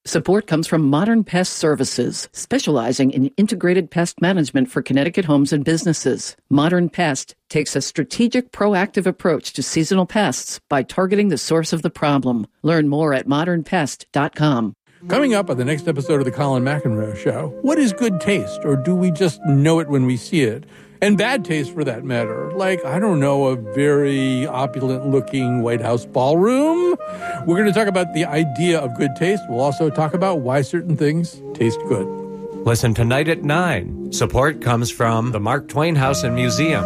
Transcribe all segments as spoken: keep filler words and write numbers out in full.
Support comes from Modern Pest Services, specializing in integrated pest management for Connecticut homes and businesses. Modern Pest takes a strategic, proactive approach to seasonal pests by targeting the source of the problem. Learn more at modern pest dot com. Coming up on the next episode of the Colin McEnroe Show, what is good taste, or do we just know it when we see it? And bad taste, for that matter. Like, I don't know, a very opulent-looking White House ballroom? We're going to talk about the idea of good taste. We'll also talk about why certain things taste good. Listen tonight at nine. Support comes from the Mark Twain House and Museum.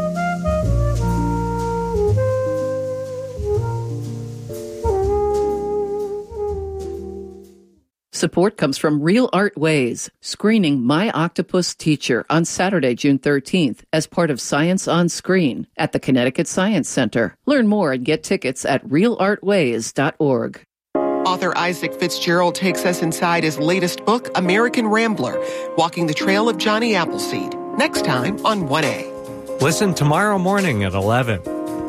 Support comes from Real Art Ways, screening My Octopus Teacher on Saturday, June thirteenth, as part of Science on Screen at the Connecticut Science Center. Learn more and get tickets at real art ways dot org. Author Isaac Fitzgerald takes us inside his latest book, American Rambler, Walking the Trail of Johnny Appleseed. Next time on one A. Listen tomorrow morning at eleven.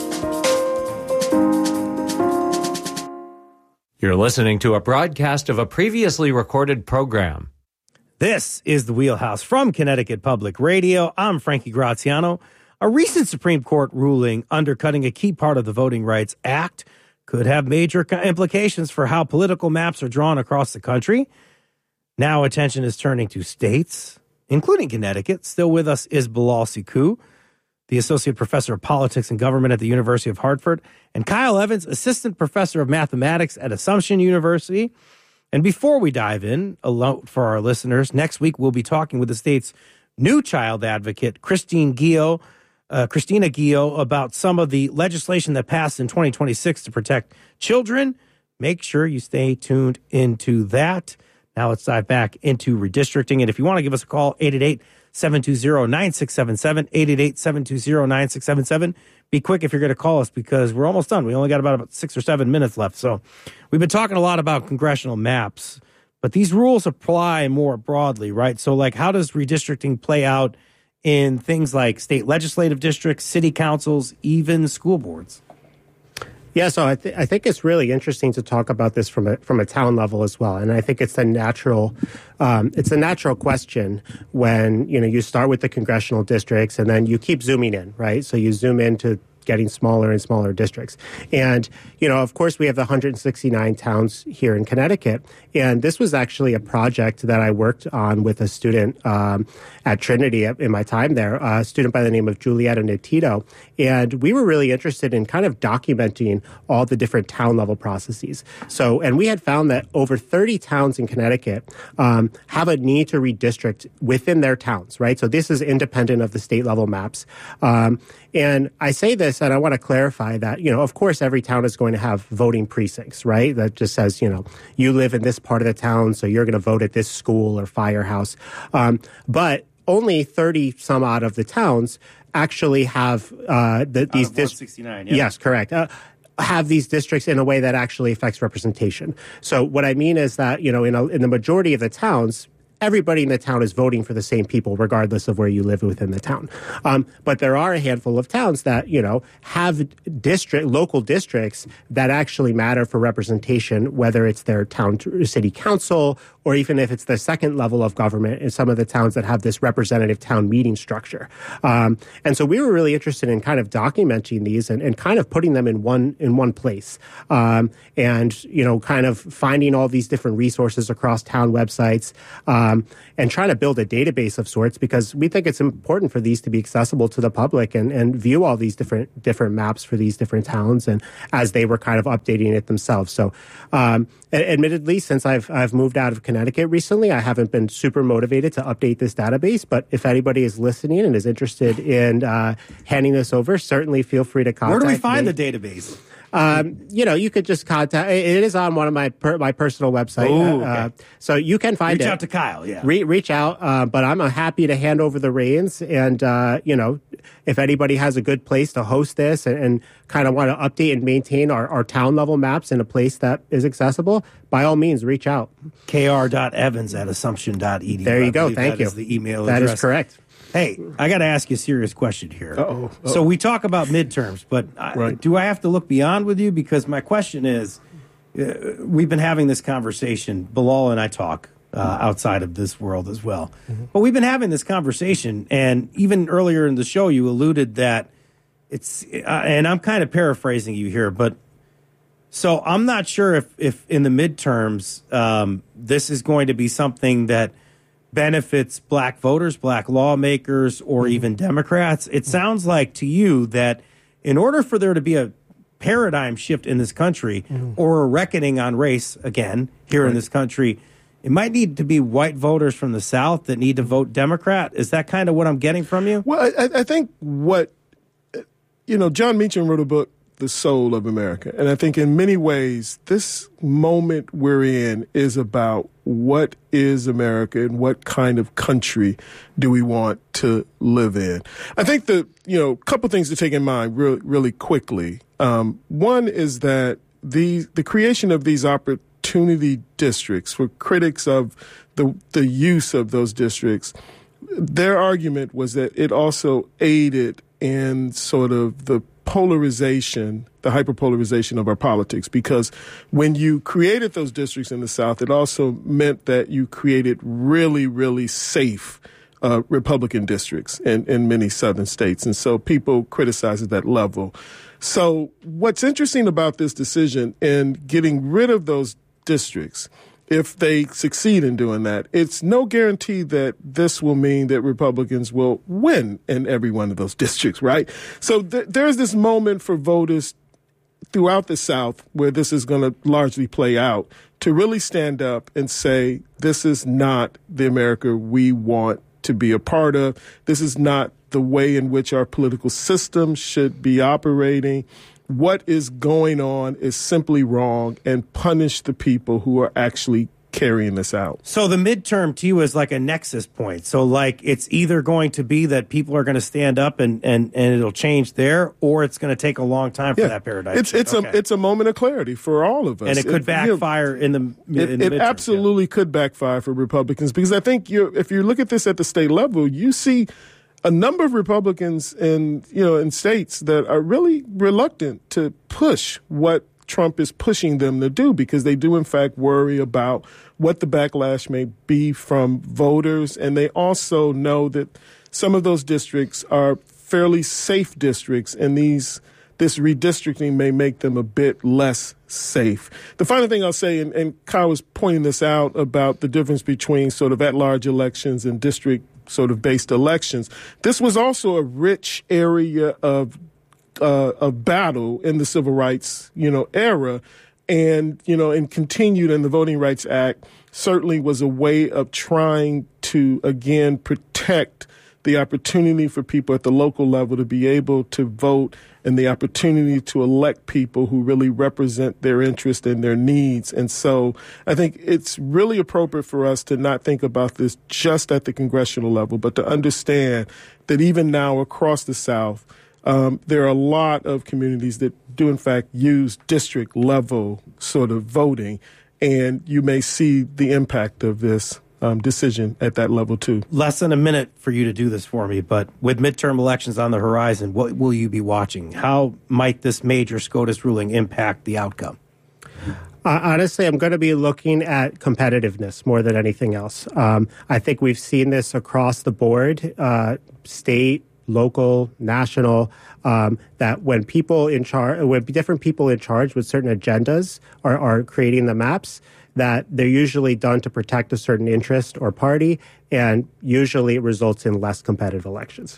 You're listening to a broadcast of a previously recorded program. This is The Wheelhouse from Connecticut Public Radio. I'm Frankie Graziano. A recent Supreme Court ruling undercutting a key part of the Voting Rights Act could have major implications for how political maps are drawn across the country. Now attention is turning to states, including Connecticut. Still with us is Bilal Sekou, the Associate Professor of Politics and Government at the University of Hartford, and Kyle Evans, Assistant Professor of Mathematics at Assumption University. And before we dive in, a note for our listeners, next week we'll be talking with the state's new child advocate, Christine Gio, uh, Christina Gio, about some of the legislation that passed in twenty twenty-six to protect children. Make sure you stay tuned into that. Now let's dive back into redistricting. And if you want to give us a call, eight eight eight, seven two zero, nine six seven seven, eight eight eight, seven two zero, nine six seven seven. Be quick if you're going to call us because we're almost done. We only got about, about six or seven minutes left. So we've been talking a lot about congressional maps, but these rules apply more broadly, right? So like, how does redistricting play out in things like state legislative districts, city councils, even school boards? Yeah, so I, th- I think it's really interesting to talk about this from a from a town level as well, and I think it's a natural um, it's a natural question when you know you start with the congressional districts and then you keep zooming in, right? So you zoom into getting smaller and smaller districts. And, you know, of course, we have the one hundred sixty-nine towns here in Connecticut. And this was actually a project that I worked on with a student um, at Trinity in my time there, a student by the name of Julietta Nitito. And we were really interested in kind of documenting all the different town level processes. So, and we had found that over thirty towns in Connecticut um, have a need to redistrict within their towns, right? So this is independent of the state level maps. Um, and I say this, and I want to clarify that, you know, of course, every town is going to have voting precincts, right? That just says, you know, you live in this part of the town, so you're going to vote at this school or firehouse. Um, but only thirty some odd of the towns actually have uh, the, these districts. Yeah. Yes, correct. Uh, have these districts in a way that actually affects representation. So what I mean is that, you know, in, a, in the majority of the towns, everybody in the town is voting for the same people, regardless of where you live within the town. Um, but there are a handful of towns that, you know, have district, local districts that actually matter for representation, whether it's their town city council or even if it's the second level of government in some of the towns that have this representative town meeting structure. Um, and so we were really interested in kind of documenting these and, and kind of putting them in one in one place. Um, and, you know, kind of finding all these different resources across town websites. Um, Um, and trying to build a database of sorts, because we think it's important for these to be accessible to the public and, and view all these different different maps for these different towns, and as they were kind of updating it themselves. So, um, admittedly, since I've I've moved out of Connecticut recently, I haven't been super motivated to update this database. But if anybody is listening and is interested in uh, handing this over, certainly feel free to contact me. Where do we find me. the database? Um, you know, you could just contact. It is on one of my per, my personal website, Ooh, okay. uh, so you can find reach it. Reach out to Kyle, yeah. Re- reach out, uh, but I'm uh, happy to hand over the reins. And uh, you know, if anybody has a good place to host this and, and kind of want to update and maintain our, our town level maps in a place that is accessible, by all means, reach out. K R dot evans at assumption dot e d u. There you go. Thank that you. Is the email that address. is correct. Hey, I got to ask you a serious question here. Uh-oh. Uh-oh. So we talk about midterms, but I, right. do I have to look beyond with you? Because my question is, uh, we've been having this conversation. Bilal and I talk uh, outside of this world as well. Mm-hmm. But we've been having this conversation, and even earlier in the show, you alluded that it's, uh, and I'm kind of paraphrasing you here, but so I'm not sure if, if in the midterms, um, this is going to be something that benefits black voters, black lawmakers, or mm-hmm. even Democrats. It sounds like to you that in order for there to be a paradigm shift in this country mm-hmm. or a reckoning on race again here right. in this country, it might need to be white voters from the South that need to vote Democrat. Is that kind of what I'm getting from you? Well, I, I think what, you know, John Meacham wrote a book, The Soul of America. And I think in many ways, this moment we're in is about what is America and what kind of country do we want to live in. I think the, you know, a couple things to take in mind really, really quickly. Um, one is that the the creation of these opportunity districts for critics of the the use of those districts, their argument was that it also aided in sort of the polarization, the hyperpolarization of our politics, because when you created those districts in the South, it also meant that you created really, really safe uh, Republican districts in, in many southern states. And so people criticize at that level. So what's interesting about this decision in getting rid of those districts, if they succeed in doing that, it's no guarantee that this will mean that Republicans will win in every one of those districts, right? So th- there's this moment for voters throughout the South where this is going to largely play out to really stand up and say, this is not the America we want to be a part of. This is not the way in which our political system should be operating. What is going on is simply wrong, and punish the people who are actually carrying this out. So the midterm to you is like a nexus point. So like it's either going to be that people are going to stand up and, and, and it'll change there, or it's going to take a long time for yeah. that paradigm. It's it's okay. a it's a moment of clarity for all of us, and it could it, backfire you know, in the in it, the it absolutely yeah. could backfire for Republicans, because I think you if you look at this at the state level, you see a number of Republicans in, you know, in states that are really reluctant to push what Trump is pushing them to do, because they do, in fact, worry about what the backlash may be from voters. And they also know that some of those districts are fairly safe districts, and these this redistricting may make them a bit less safe. The final thing I'll say, and, and Kyle was pointing this out about the difference between sort of at-large elections and district sort of based elections. This was also a rich area of uh, of battle in the civil rights, you know, era, and you know, and continued in the Voting Rights Act certainly was a way of trying to again protect the opportunity for people at the local level to be able to vote, and the opportunity to elect people who really represent their interests and their needs. And so I think it's really appropriate for us to not think about this just at the congressional level, but to understand that even now across the South, um, there are a lot of communities that do, in fact, use district level sort of voting. And you may see the impact of this Um, decision at that level, too. Less than a minute for you to do this for me, but with midterm elections on the horizon, what will you be watching? How might this major SCOTUS ruling impact the outcome? Uh, honestly, I'm going to be looking at competitiveness more than anything else. Um, I think we've seen this across the board, uh, state, local, national, um, that when people in charge, when different people in charge with certain agendas are, are creating the maps, that they're usually done to protect a certain interest or party, and usually it results in less competitive elections.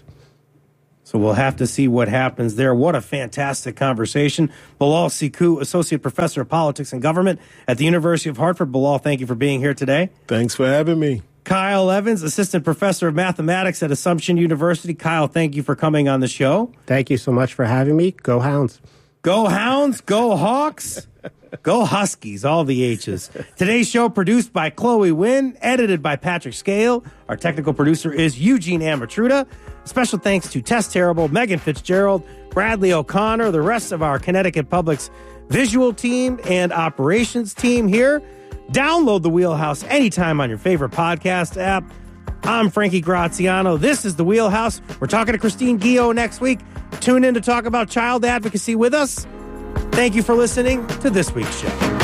So we'll have to see what happens there. What a fantastic conversation. Bilal Sekou, Associate Professor of Politics and Government at the University of Hartford. Bilal, thank you for being here today. Thanks for having me. Kyle Evans, Assistant Professor of Mathematics at Assumption University. Kyle, thank you for coming on the show. Thank you so much for having me. Go Hounds. Go Hounds, go Hawks, go Huskies, all the H's. Today's show produced by Chloe Wynn, edited by Patrick Scale. Our technical producer is Eugene Amatruda. Special thanks to Tess Terrible, Megan Fitzgerald, Bradley O'Connor, the rest of our Connecticut Public's visual team and operations team here. Download the Wheelhouse anytime on your favorite podcast app. I'm Frankie Graziano. This is The Wheelhouse. We're talking to Christine Guillo next week. Tune in to talk about child advocacy with us. Thank you for listening to this week's show.